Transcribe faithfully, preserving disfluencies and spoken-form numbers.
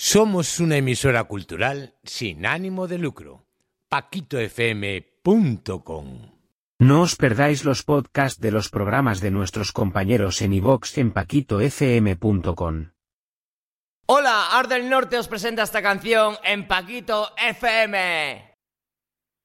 Somos una emisora cultural sin ánimo de lucro. paquito f m punto com. No os perdáis los podcasts de los programas de nuestros compañeros en iVoox en paquito f m punto com. Hola, Art del Norte os presenta esta canción en Paquito F M.